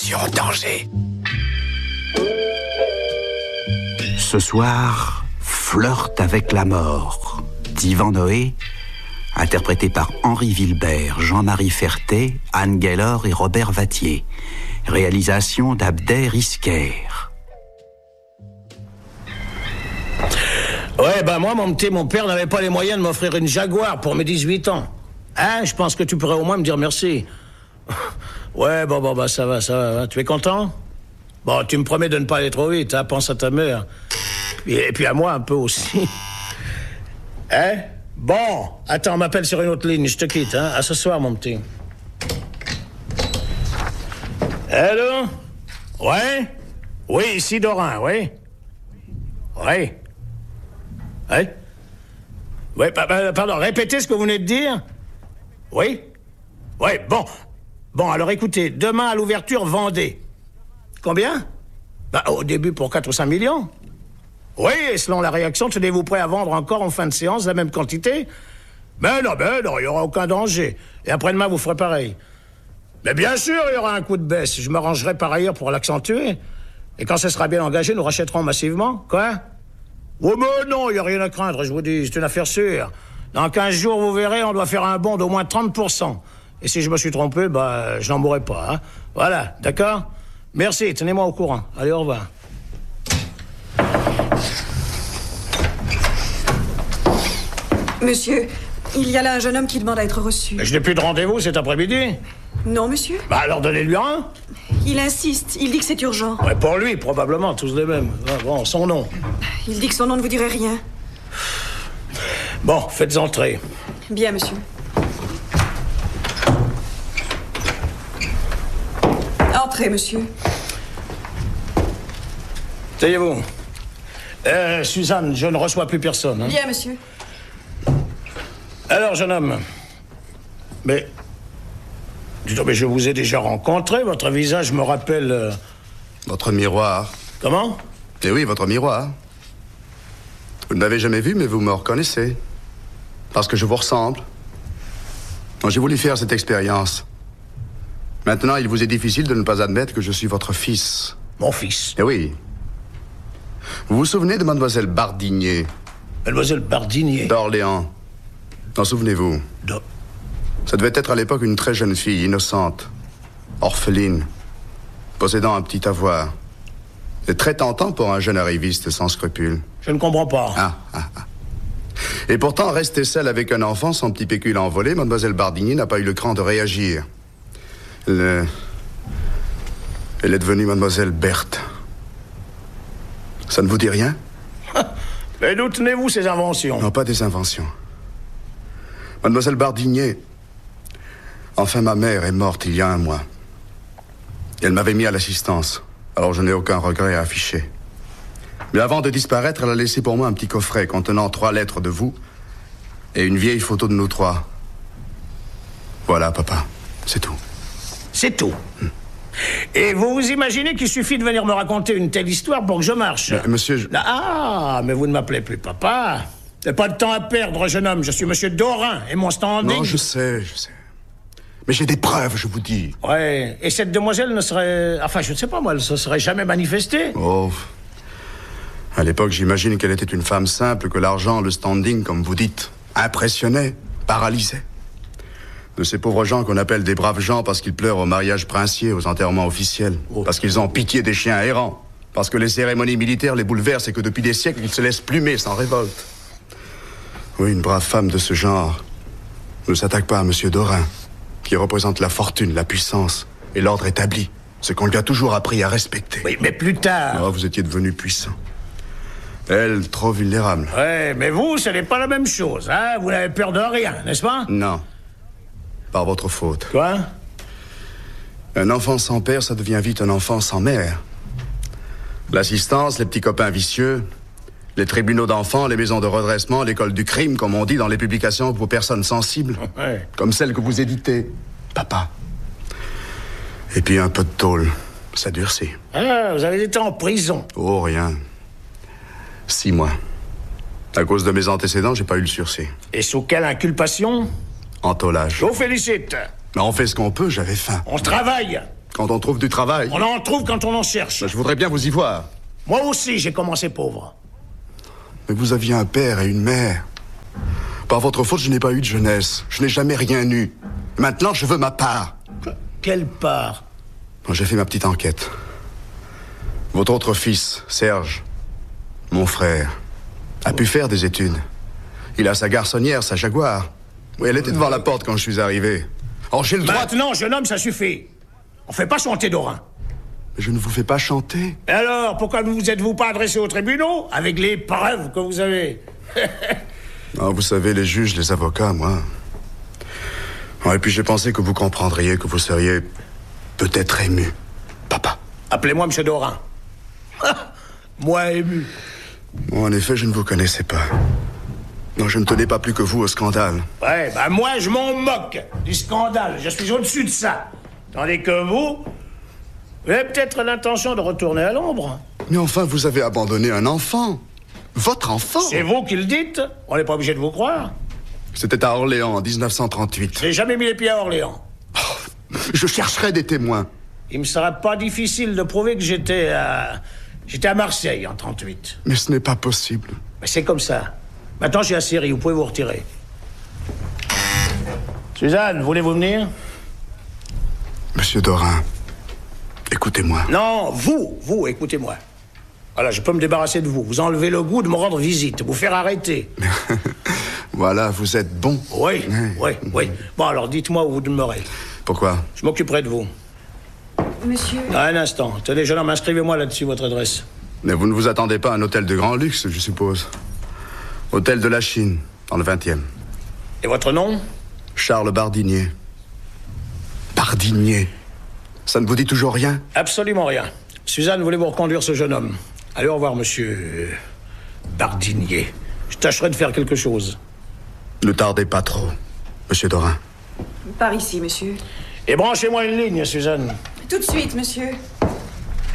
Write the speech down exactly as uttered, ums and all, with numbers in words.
Attention, danger. Ce soir, Flirte avec la mort d'Yvan Noé, interprété par Henri Wilbert, Jean-Marie Ferté, Anne Gaylor et Robert Vattier. Réalisation d'Abder Isker. Ouais, ben moi, mon petit, mon père n'avait pas les moyens de m'offrir une Jaguar pour mes dix-huit ans. Hein, je pense que tu pourrais au moins me dire merci. Ouais, bon, bon, bah, ça va, ça va. Tu es content? Bon, tu me promets de ne pas aller trop vite, hein, pense à ta mère. Et puis à moi, un peu aussi. Hein? Bon, attends, on m'appelle sur une autre ligne, je te quitte, hein. À ce soir, mon petit. Allô? Ouais? Oui, ici Dorin, oui? Oui? Oui? Oui, pardon, répétez ce que vous venez de dire? Oui? Oui, bon. Bon, alors écoutez, demain à l'ouverture, vendez. Combien? Bah, au début pour quatre ou cinq millions. Oui, et selon la réaction, tenez-vous prêt à vendre encore en fin de séance la même quantité? Mais non, mais non, il n'y aura aucun danger. Et après-demain, vous ferez pareil. Mais bien sûr, il y aura un coup de baisse. Je m'arrangerai par ailleurs pour l'accentuer. Et quand ce sera bien engagé, nous rachèterons massivement. Quoi? Oh, mais non, il n'y a rien à craindre, je vous dis. C'est une affaire sûre. Dans quinze jours, vous verrez, on doit faire un bond d'au moins trente pour cent. Et si je me suis trompé, bah, je n'en mourrai pas. Hein. Voilà, d'accord? Merci, tenez-moi au courant. Allez, au revoir. Monsieur, il y a là un jeune homme qui demande à être reçu. Mais je n'ai plus de rendez-vous cet après-midi? Non, monsieur. Bah alors donnez-lui un. Il insiste, il dit que c'est urgent. Ouais, pour lui, probablement, tous les mêmes. Ah, bon, son nom. Il dit que son nom ne vous dirait rien. Bon, faites entrer. Bien, monsieur. Entrez, monsieur. Taillez-vous. Euh, Suzanne, je ne reçois plus personne. Hein. Bien, monsieur. Alors, jeune homme. Mais... Dis donc, mais je vous ai déjà rencontré. Votre visage me rappelle... Euh... Votre miroir. Comment? Eh oui, votre miroir. Vous ne m'avez jamais vu, mais vous me reconnaissez. Parce que je vous ressemble. Bon, j'ai voulu faire cette expérience. Maintenant, il vous est difficile de ne pas admettre que je suis votre fils. Mon fils? Eh oui. Vous vous souvenez de mademoiselle Bardinier? Mademoiselle Bardinier? D'Orléans. En souvenez-vous? De... Ça devait être à l'époque une très jeune fille, innocente, orpheline, possédant un petit avoir. C'est très tentant pour un jeune arriviste sans scrupules. Je ne comprends pas. Ah, ah, ah. Et pourtant, rester seule avec un enfant, son petit pécule envolé, mademoiselle Bardinier n'a pas eu le cran de réagir. Elle... Elle est devenue mademoiselle Berthe. Ça ne vous dit rien? Mais d'où tenez-vous ces inventions? Non, pas des inventions. Mademoiselle Bardinier... Enfin, ma mère est morte il y a un mois. Elle m'avait mis à l'assistance, alors je n'ai aucun regret à afficher. Mais avant de disparaître, elle a laissé pour moi un petit coffret contenant trois lettres de vous et une vieille photo de nous trois. Voilà, papa, c'est tout. C'est tout. Hum. Et vous vous imaginez qu'il suffit de venir me raconter une telle histoire pour que je marche? Mais, monsieur, je... Ah, mais vous ne m'appelez plus papa. J'ai pas de temps à perdre, jeune homme. Je suis monsieur Dorin et mon standing... Non, je sais, je sais. Mais j'ai des preuves, je vous dis. Ouais, et cette demoiselle ne serait... Enfin, je ne sais pas, moi, elle se serait jamais manifestée. Oh... À l'époque, j'imagine qu'elle était une femme simple, que l'argent, le standing, comme vous dites, impressionnait, paralysait. De ces pauvres gens qu'on appelle des braves gens parce qu'ils pleurent au mariage princier, aux enterrements officiels, oh. Parce qu'ils ont pitié des chiens errants, parce que les cérémonies militaires les bouleversent et que depuis des siècles, ils se laissent plumer sans révolte. Oui, une brave femme de ce genre ne s'attaque pas à monsieur Dorin, qui représente la fortune, la puissance et l'ordre établi, ce qu'on lui a toujours appris à respecter. Oui, mais plus tard... Oh, vous étiez devenu puissant. Elle, trop vulnérable. Ouais, mais vous, ce n'est pas la même chose, hein? Vous n'avez peur de rien, n'est-ce pas? Non. Par votre faute. Quoi? Un enfant sans père, ça devient vite un enfant sans mère. L'assistance, les petits copains vicieux, les tribunaux d'enfants, les maisons de redressement, l'école du crime, comme on dit dans les publications pour personnes sensibles. Ouais. Comme celle que vous éditez, papa. Et puis un peu de tôle, ça durcit. Ah, vous avez été en prison. Oh, rien. Six mois. À cause de mes antécédents, j'ai pas eu le sursis. Et sous quelle inculpation? Entolage. Je vous félicite. Mais on fait ce qu'on peut, j'avais faim. On travaille. Quand on trouve du travail. On en trouve quand on en cherche. Ben, je voudrais bien vous y voir. Moi aussi, j'ai commencé pauvre. Mais vous aviez un père et une mère. Par votre faute, je n'ai pas eu de jeunesse. Je n'ai jamais rien eu. Maintenant, je veux ma part. Quelle part? Bon, j'ai fait ma petite enquête. Votre autre fils, Serge, mon frère, a pu faire des études. Il a sa garçonnière, sa Jaguar. Oui, elle était devant la porte quand je suis arrivé. Or, j'ai le droit... Maintenant, jeune homme, ça suffit. On fait pas chanter d'Orin. Mais je ne vous fais pas chanter. Et alors, pourquoi ne vous êtes-vous pas adressé aux tribunaux avec les preuves que vous avez? Ah, vous savez, les juges, les avocats, moi... Oh, et puis j'ai pensé que vous comprendriez, que vous seriez peut-être ému. Papa. Appelez-moi Monsieur Dorin. Moi ému. Bon, en effet, je ne vous connaissais pas. Non, je ne tenais pas plus que vous au scandale. Ouais, bah moi, je m'en moque du scandale. Je suis au-dessus de ça. Tandis que vous, vous avez peut-être l'intention de retourner à l'ombre. Mais enfin, vous avez abandonné un enfant. Votre enfant. C'est vous qui le dites. On n'est pas obligé de vous croire. C'était à Orléans, en dix-neuf cent trente-huit. J'ai jamais mis les pieds à Orléans. Oh, je chercherai des témoins. Il me sera pas difficile de prouver que j'étais à... J'étais à Marseille en trente-huit. Mais ce n'est pas possible. Mais c'est comme ça. Maintenant, j'ai la Syrie, vous pouvez vous retirer. Suzanne, voulez-vous venir? Monsieur Dorin, écoutez-moi. Non, vous, vous, écoutez-moi. Voilà, je peux me débarrasser de vous. Vous enlevez le goût de me rendre visite, vous faire arrêter. Voilà, vous êtes bon. Oui, oui, oui. Bon, alors dites-moi où vous demeurez. Pourquoi? Je m'occuperai de vous. Monsieur... Ah, un instant. Tenez, jeune homme, inscrivez-moi là-dessus votre adresse. Mais vous ne vous attendez pas à un hôtel de grand luxe, je suppose. Hôtel de la Chine, dans le vingtième. Et votre nom? Charles Bardinier. Bardinier. Ça ne vous dit toujours rien? Absolument rien. Suzanne, voulez-vous reconduire ce jeune homme? Allez, au revoir, monsieur... Bardinier. Je tâcherai de faire quelque chose. Ne tardez pas trop, monsieur Dorin. Par ici, monsieur. Et branchez-moi une ligne, Suzanne. Tout de suite, monsieur.